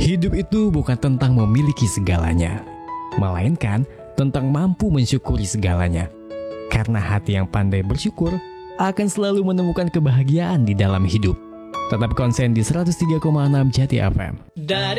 Hidup itu bukan tentang memiliki segalanya, melainkan tentang mampu mensyukuri segalanya. Karena hati yang pandai bersyukur akan selalu menemukan kebahagiaan di dalam hidup. Tetap konsen di 103,6 Jati FM.